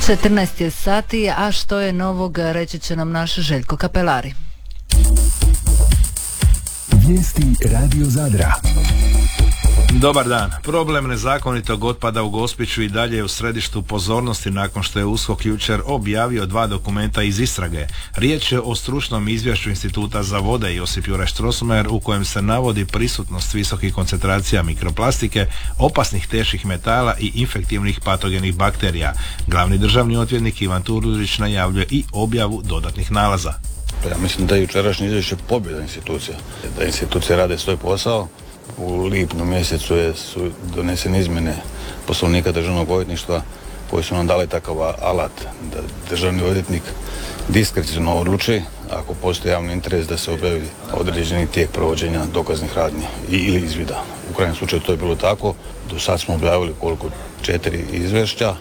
14 je sati, a što je novog reći će nam naš Željko Kapelari. Vijesti Radio Zadra. Dobar dan. Problem nezakonitog otpada u Gospiću i dalje je u središtu pozornosti nakon što je USKOK jučer objavio 2 dokumenta iz istrage. Riječ je o stručnom izvješću Instituta za vode Josip Juraj Strossmayer u kojem se navodi prisutnost visokih koncentracija mikroplastike, opasnih teških metala i infektivnih patogenih bakterija. Glavni državni odvjetnik Ivan Turudić najavljuje i objavu dodatnih nalaza. Ja mislim da je jučerašnje izvješće pobjeda institucija, da institucije rade svoj posao. U lipnju mjesecu su donesene izmjene Poslovnika Državnog odvjetništva koji su nam dali takav alat da državni odvjetnik diskreciono odluči ako postoji javni interes da se objavi određeni tijek provođenja dokaznih radnji ili izvida. U krajnjem slučaju to je bilo tako. Do sad smo objavili 4 izvješća,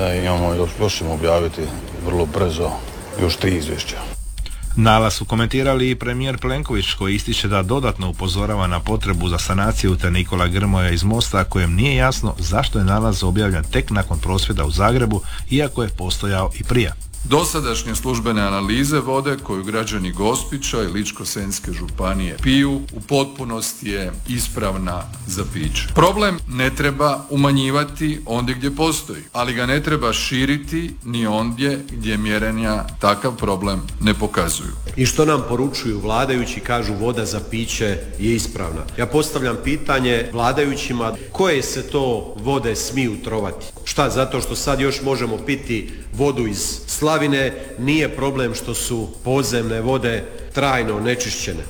još ćemo objaviti vrlo brzo još 3 izvješća. Nalaz su komentirali i premijer Plenković koji ističe da dodatno upozorava na potrebu za sanaciju te Nikola Grmoja iz Mosta kojem nije jasno zašto je nalaz objavljen tek nakon prosvjeda u Zagrebu iako je postojao i prije. Dosadašnje službene analize vode koju građani Gospića i Ličko-senjske županije piju u potpunosti je ispravna za piće. Problem ne treba umanjivati ondje gdje postoji, ali ga ne treba širiti ni ondje gdje mjerenja takav problem ne pokazuju. I što nam poručuju vladajući, kažu voda za piće je ispravna. Ja postavljam pitanje vladajućima koje se to vode smiju trovati. Šta, zato što sad još možemo piti vodu iz slavine, nije problem što su podzemne vode trajno onečišćene.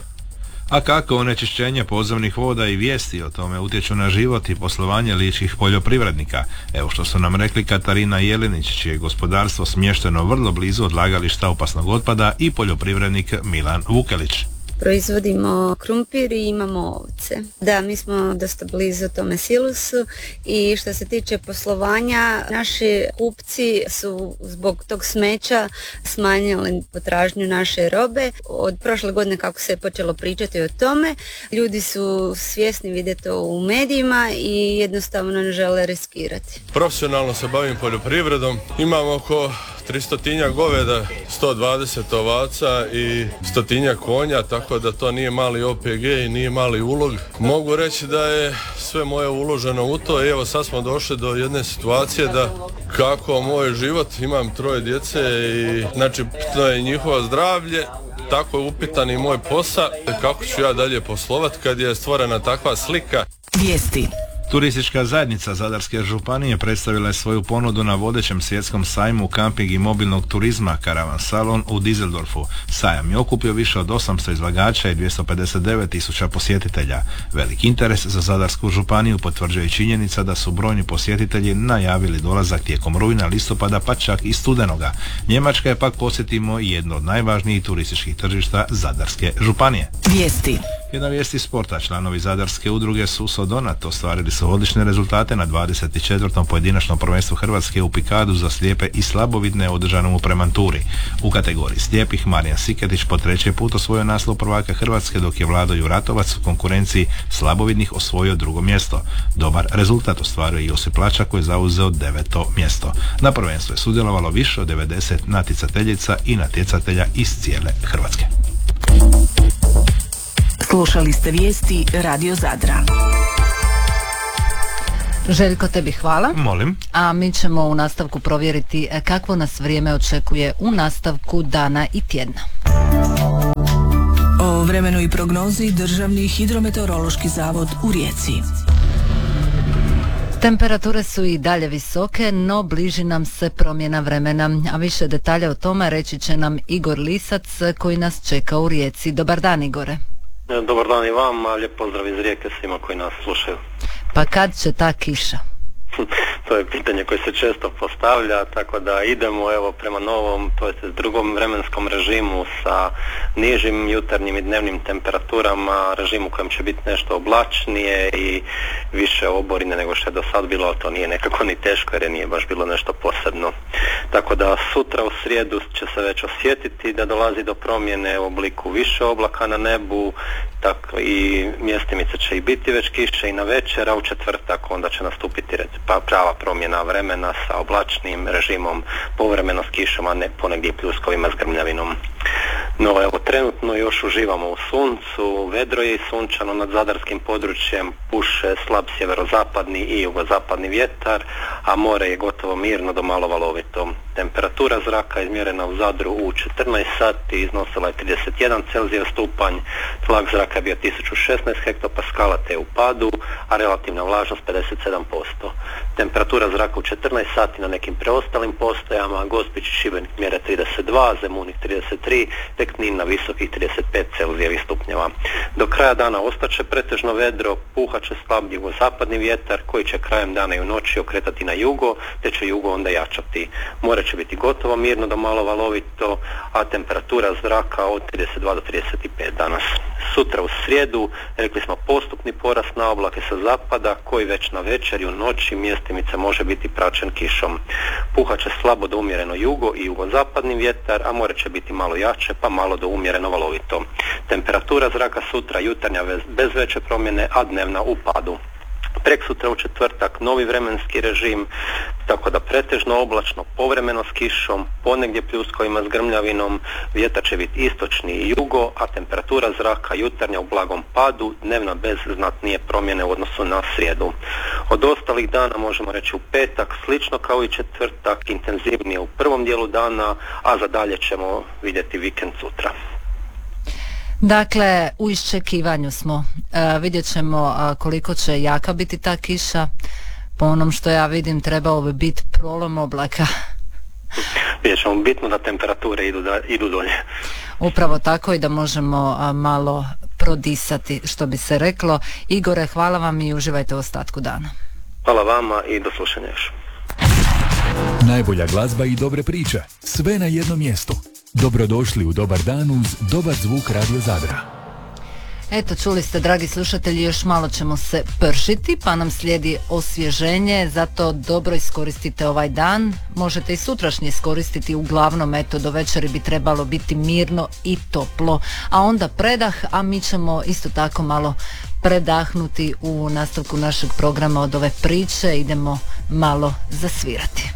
A kako onečišćenje podzemnih voda i vijesti o tome utječu na život i poslovanje ličkih poljoprivrednika? Evo što su nam rekli Katarina Jelenić, čije je gospodarstvo smješteno vrlo blizu odlagališta opasnog otpada, i poljoprivrednik Milan Vukelić. Proizvodimo krumpir i imamo ovce. Da, mi smo dosta blizu tome silusu i što se tiče poslovanja, naši kupci su zbog tog smeća smanjili potražnju naše robe. Od prošle godine kako se je počelo pričati o tome, ljudi su svjesni, vide to u medijima i jednostavno ne žele riskirati. Profesionalno se bavim poljoprivredom, imam oko 300 goveda, 120 ovaca i 100 konja, tako da to nije mali OPG i nije mali ulog. Mogu reći da je sve moje uloženo u to i evo sad smo došli do jedne situacije da kako moj život, imam 3 djece i znači to je njihovo zdravlje, tako je upitan i moj posao, kako ću ja dalje poslovat kad je stvorena takva slika. Vijesti. Turistička zajednica Zadarske županije predstavila je svoju ponudu na vodećem svjetskom sajmu kamping i mobilnog turizma Karavan Salon u Düsseldorfu. Sajam je okupio više od 800 izlagača i 259.000 posjetitelja. Velik interes za Zadarsku županiju potvrđuje i činjenica da su brojni posjetitelji najavili dolazak tijekom rujna, listopada pa čak i studenoga. Njemačka je pak, posjetimo, jedno od najvažnijih turističkih tržišta Zadarske županije. Vijesti. Jedna vijest iz sporta. Članovi Zadarske udruge Suso Donat ostvarili su odlične rezultate na 24. pojedinačnom prvenstvu Hrvatske u pikadu za slijepe i slabovidne održanom u Premanturi. U kategoriji slijepih Marijan Siketić po 3. put osvojio naslov prvaka Hrvatske, dok je Vlado Juratovac u konkurenciji slabovidnih osvojio 2. mjesto. Dobar rezultat ostvario i Josip Lača koji je zauzeo 9. mjesto. Na prvenstvu je sudjelovalo više od 90 natjecateljica i natjecatelja iz cijele Hrvatske. Slušali ste vijesti Radio Zadra. Željko, tebi hvala. Molim. A mi ćemo u nastavku provjeriti kakvo nas vrijeme očekuje u nastavku dana i tjedna. O vremenu i prognozi Državni hidrometeorološki zavod u Rijeci. Temperature su i dalje visoke, no bliži nam se promjena vremena, a više detalja o tome reći će nam Igor Lisac koji nas čeka u Rijeci. Dobar dan, Igore. Dobar dan i vama, lijep pozdrav iz Rijeke svima koji nas slušaju. Pa kad će ta kiša? To je pitanje koje se često postavlja, tako da idemo evo prema novom, to jest drugom vremenskom režimu sa nižim jutarnjim i dnevnim temperaturama, režimu kojem će biti nešto oblačnije i više oborine nego što je do sad bilo, to nije nekako ni teško jer nije baš bilo nešto posebno. Tako da sutra u srijedu će se već osjetiti da dolazi do promjene u obliku više oblaka na nebu, tako i mjestimice će i biti već kiše i na večer, a u četvrtak onda će nastupiti prava promjena vremena sa oblačnim režimom, povremeno s kišom, a ne ponegdje pljuskovima s grmljavinom. No evo, trenutno još uživamo u suncu, vedro je i sunčano nad zadarskim područjem, puše slab sjeverozapadni i jugozapadni vjetar, a more je gotovo mirno do malo valovito. Temperatura zraka izmjerena u Zadru u 14 sati iznosila je 31 Celzijeva stupanj, tlak zraka je bio 1016 hektopaskala te u padu, a relativna vlažnost 57%. Temperatura zraka u 14 sati na nekim preostalim postajama, Gospić i Šibenik mjere 32, Zemunik 33, te Knin na visokih 35 Celzijevih stupnjeva. Do kraja dana ostaće pretežno vedro, puhat će slab jugozapadni vjetar koji će krajem dana i u noći okretati na jugo, te će jugo onda jačati. More će biti gotovo mirno do malo valovito, a temperatura zraka od 32 do 35 danas. Sutra u srijedu, rekli smo, postupni porast na oblake sa zapada koji već na večer i u noći mjestimice može biti praćen kišom. Puhat će slabo do umjereno jugo i jugozapadni vjetar, a more će biti malo jače pa malo do umjereno valovito. Temperatura zraka sutra jutarnja bez veće promjene, a dnevna u padu. Preksutra u četvrtak novi vremenski režim, tako da pretežno oblačno, povremeno s kišom, ponegdje pljuskovima s grmljavinom, vjetar će biti istočni i jugo, a temperatura zraka jutarnja u blagom padu, dnevna bez znatnije promjene u odnosu na srijedu. Od ostalih dana možemo reći u petak, slično kao i četvrtak, intenzivnije u prvom dijelu dana, a za dalje ćemo vidjeti vikend sutra. Dakle, u iščekivanju smo. Vidjet ćemo koliko će jaka biti ta kiša. Po onom što ja vidim, trebao bi biti prolom oblaka. Vidjet ćemo, bitno da temperature idu dolje. Upravo tako, i da možemo malo prodisati, što bi se reklo. Igore, hvala vam i uživajte u ostatku dana. Hvala vama i do slušanja još. Najbolja glazba i dobre priče, sve na jednom mjestu. Dobrodošli u Dobar dan uz dobar zvuk Radio Zadra. Eto, čuli ste, dragi slušatelji, još malo ćemo se pršiti, pa nam slijedi osvježenje, zato dobro iskoristite ovaj dan. Možete i sutrašnji iskoristiti, uglavnom, eto, do večeri bi trebalo biti mirno i toplo. A onda predah, a mi ćemo isto tako malo predahnuti u nastavku našeg programa od ove priče, idemo malo zasvirati.